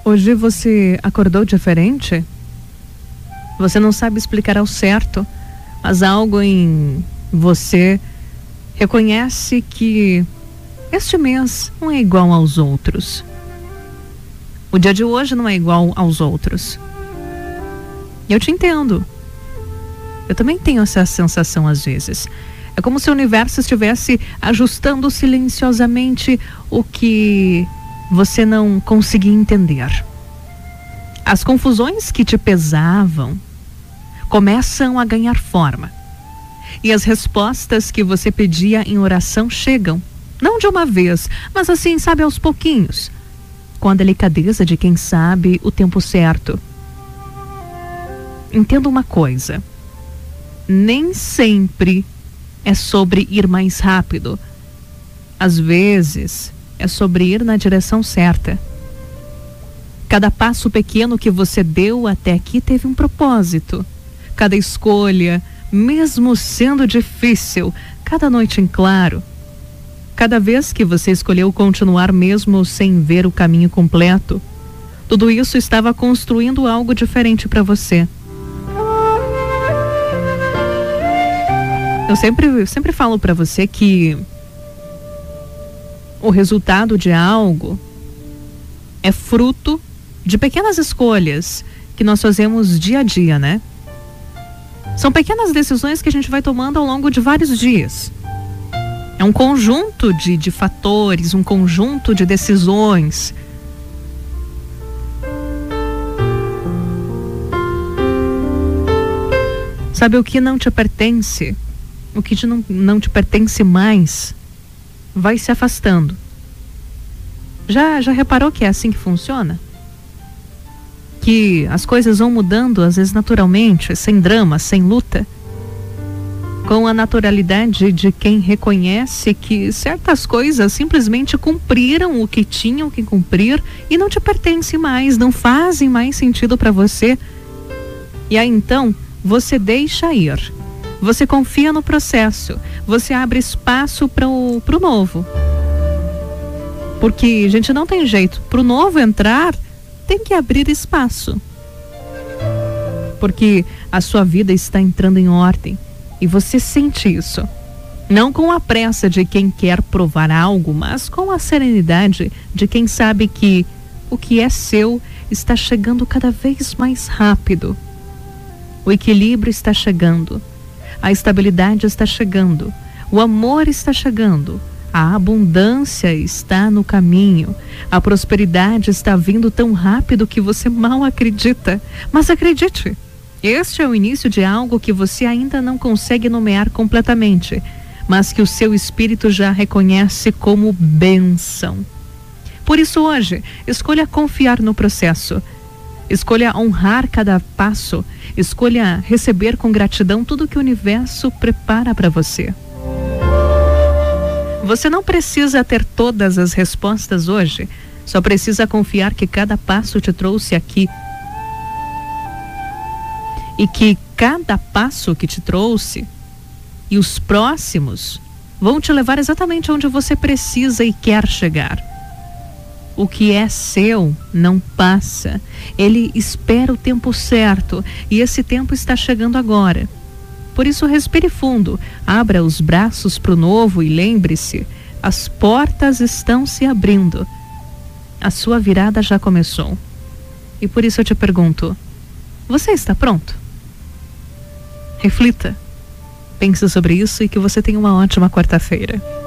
Hoje você acordou diferente? Você não sabe explicar ao certo, mas algo em você reconhece que este mês não é igual aos outros. O dia de hoje não é igual aos outros. E eu te entendo. Eu também tenho essa sensação às vezes. É como se o universo estivesse ajustando silenciosamente o que você não conseguia entender. As confusões que te pesavam começam a ganhar forma. E as respostas que você pedia em oração chegam. Não de uma vez, mas assim, sabe, aos pouquinhos. Com a delicadeza de quem sabe o tempo certo. Entenda uma coisa. Nem sempre é sobre ir mais rápido. Às vezes, é sobre ir na direção certa. Cada passo pequeno que você deu até aqui teve um propósito. Cada escolha, mesmo sendo difícil, cada noite em claro. Cada vez que você escolheu continuar mesmo sem ver o caminho completo, tudo isso estava construindo algo diferente para você. Eu sempre falo para você que o resultado de algo é fruto de pequenas escolhas que nós fazemos dia a dia, né? São pequenas decisões que a gente vai tomando ao longo de vários dias. É um conjunto de fatores, um conjunto de decisões. Sabe, o que não te pertence, o que não te pertence mais, vai se afastando. Já reparou que é assim que funciona? Que as coisas vão mudando, às vezes naturalmente, sem drama, sem luta, com a naturalidade de quem reconhece que certas coisas simplesmente cumpriram o que tinham que cumprir e não te pertencem mais, não fazem mais sentido para você. E aí então você deixa ir, você confia no processo, você abre espaço pro novo. Porque, gente, não tem jeito, pro novo entrar tem que abrir espaço. Porque a sua vida está entrando em ordem e você sente isso. Não com a pressa de quem quer provar algo, mas com a serenidade de quem sabe que o que é seu está chegando cada vez mais rápido. O equilíbrio está chegando, a estabilidade está chegando, o amor está chegando. A abundância está no caminho. A prosperidade está vindo tão rápido que você mal acredita. Mas acredite, este é o início de algo que você ainda não consegue nomear completamente, mas que o seu espírito já reconhece como bênção. Por isso hoje, escolha confiar no processo. Escolha honrar cada passo. Escolha receber com gratidão tudo que o universo prepara para você. Você não precisa ter todas as respostas hoje, só precisa confiar que cada passo te trouxe aqui. E que cada passo que te trouxe e os próximos vão te levar exatamente onde você precisa e quer chegar. O que é seu não passa, ele espera o tempo certo e esse tempo está chegando agora. Por isso, respire fundo, abra os braços para o novo e lembre-se, as portas estão se abrindo. A sua virada já começou. E por isso eu te pergunto, você está pronto? Reflita, pense sobre isso e que você tenha uma ótima quarta-feira.